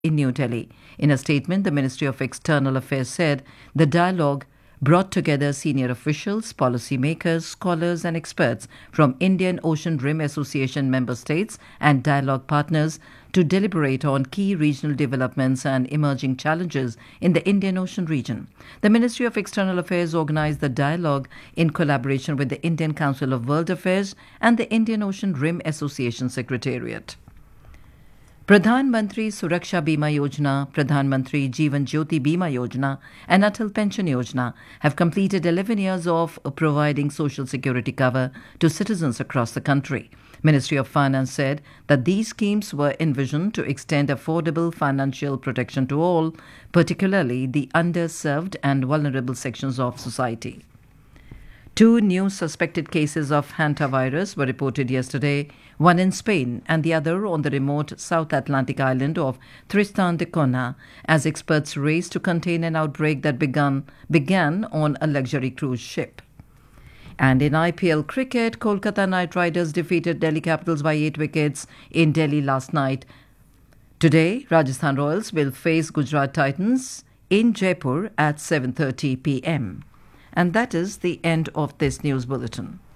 in New Delhi. In a statement, the Ministry of External Affairs said the dialogue brought together senior officials, policymakers, scholars, and experts from Indian Ocean Rim Association member states and dialogue partners to deliberate on key regional developments and emerging challenges in the Indian Ocean region. The Ministry of External Affairs organized the dialogue in collaboration with the Indian Council of World Affairs and the Indian Ocean Rim Association Secretariat. Pradhan Mantri Suraksha Bima Yojana, Pradhan Mantri Jeevan Jyoti Bima Yojana and Atal Pension Yojana have completed 11 years of providing social security cover to citizens across the country. Ministry of Finance said that these schemes were envisioned to extend affordable financial protection to all, particularly the underserved and vulnerable sections of society. 2 new suspected cases of hantavirus were reported yesterday, one in Spain and the other on the remote South Atlantic island of Tristan da Cunha, as experts race to contain an outbreak that began on a luxury cruise ship. And in IPL cricket, Kolkata Knight Riders defeated Delhi Capitals by 8 wickets in Delhi last night. Today, Rajasthan Royals will face Gujarat Titans in Jaipur at 7:30 p.m. And that is the end of this news bulletin.